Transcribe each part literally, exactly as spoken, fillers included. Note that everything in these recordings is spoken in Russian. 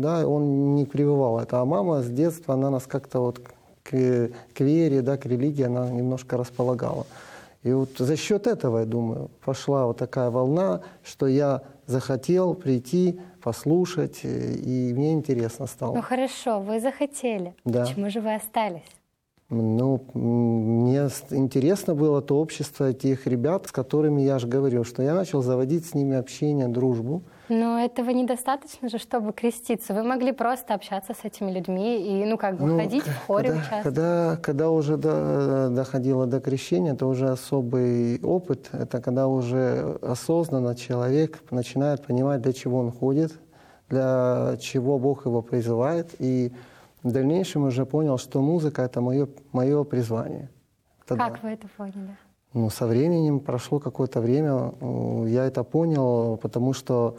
да, он не прививал это. А мама с детства, она нас как-то вот к, к вере, да, к религии, она немножко располагала. И вот за счет этого, я думаю, пошла вот такая волна, что я захотел прийти, послушать, и мне интересно стало. Ну хорошо, вы захотели. Да. Почему же вы остались? Ну, мне интересно было то общество этих ребят, с которыми я же говорил, что я начал заводить с ними общение, дружбу. Но этого недостаточно же, чтобы креститься. Вы могли просто общаться с этими людьми и, ну, как бы Ну, ходить в хоре, когда, участвовать. Когда, когда уже до, доходило до крещения, это уже особый опыт. Это когда уже осознанно человек начинает понимать, для чего он ходит, для чего Бог его призывает. И в дальнейшем уже понял, что музыка — это мое, мое призвание. Тогда. Как вы это поняли? Ну, со временем прошло какое-то время, я это понял, потому что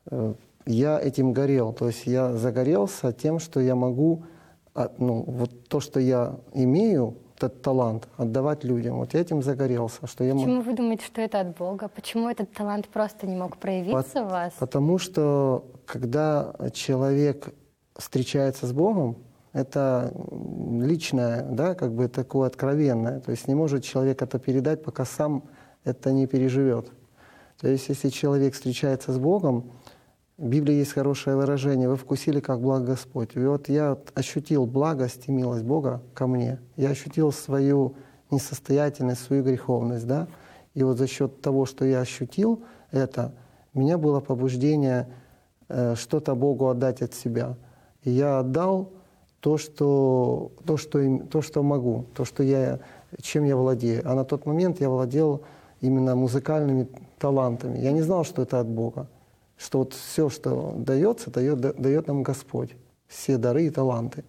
я этим горел. То есть я загорелся тем, что я могу, ну, вот то, что я имею, этот талант, отдавать людям. Вот я этим загорелся. Что я Почему мог... вы думаете, что это от Бога? Почему этот талант просто не мог проявиться По- в вас? Потому что когда человек встречается с Богом, это личное, да, как бы такое откровенное. То есть не может человек это передать, пока сам это не переживет. То есть если человек встречается с Богом, в Библии есть хорошее выражение: «Вы вкусили, как благ Господь». И вот я ощутил благость и милость Бога ко мне. Я ощутил свою несостоятельность, свою греховность. Да? И вот за счет того, что я ощутил это, у меня было побуждение э, что-то Богу отдать от себя. И я отдал то, что, то, что, то, что могу, то, что я, чем я владею. А на тот момент я владел именно музыкальными талантами. Я не знал, что это от Бога. Что вот все, что дается, дает, дает нам Господь. Все дары и таланты.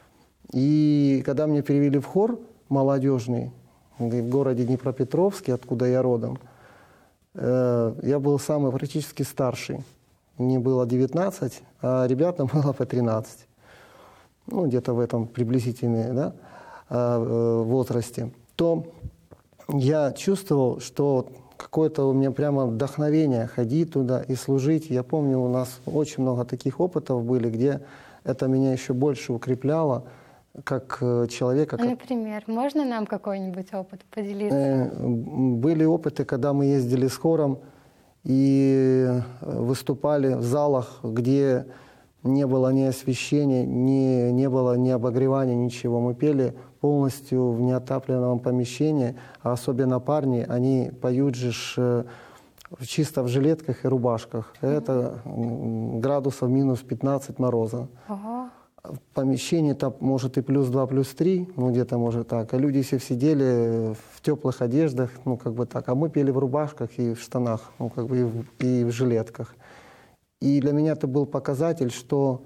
И когда мне перевели в хор молодежный в городе Днепропетровске, откуда я родом, я был самый практически старший. Мне было девятнадцать, а ребятам было по тринадцать. Ну, где-то в этом приблизительном, да, возрасте. То я чувствовал, что какое-то у меня прямо вдохновение ходить туда и служить. Я помню, у нас очень много таких опытов были, где это меня еще больше укрепляло, как человека. А, например, можно нам какой-нибудь опыт поделиться? Были опыты, когда мы ездили с хором и выступали в залах, где не было ни освещения, ни, не было ни обогревания, ничего. Мы пели полностью в неотапливаемом помещении, а особенно парни, они поют же чисто в жилетках и рубашках. Mm-hmm. Это градусов минус пятнадцать мороза. Uh-huh. В помещении там может и плюс два, плюс три, ну где-то может так. А люди все сидели в теплых одеждах, ну как бы так. А мы пели в рубашках и в штанах, ну как бы и в, и в жилетках. И для меня это был показатель, что,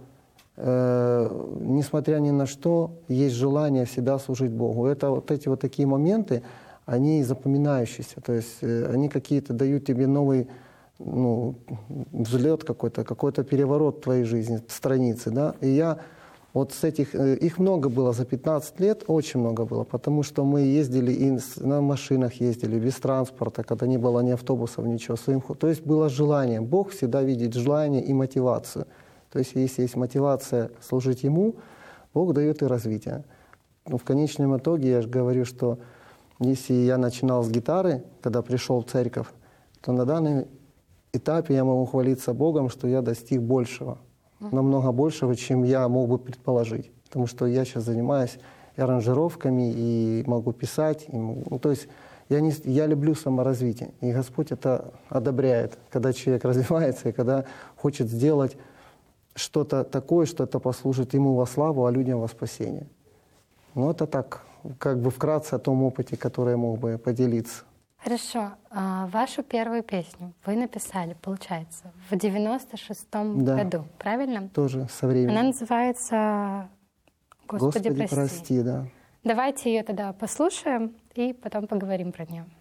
э, несмотря ни на что, есть желание всегда служить Богу. Это вот эти вот такие моменты, они запоминающиеся, то есть э, они какие-то дают тебе новый, ну, взлет какой-то, какой-то переворот в твоей жизни, страницы, да. И я вот с этих, э, их много было за пятнадцать лет, очень много было, потому что мы ездили и на машинах ездили, без транспорта, когда не было ни автобусов, ничего. Своим, то есть было желание. Бог всегда видит желание и мотивацию. То есть если есть мотивация служить Ему, Бог дает и развитие. Но в конечном итоге я же говорю, что если я начинал с гитары, когда пришел в церковь, то на данном этапе я могу хвалиться Богом, что я достиг большего. Намного большего, чем я мог бы предположить. Потому что я сейчас занимаюсь и аранжировками, и могу писать. И могу, ну, то есть я, не, я люблю саморазвитие. И Господь это одобряет, когда человек развивается, и когда хочет сделать что-то такое, что это послужит Ему во славу, а людям во спасение. Ну, это так, как бы вкратце о том опыте, который я мог бы поделиться. Хорошо. А вашу первую песню вы написали, получается, в девяносто шестом да. году, правильно? Тоже со временем. Она называется «Господи, Господи прости». прости, да. Давайте ее тогда послушаем и потом поговорим про нее.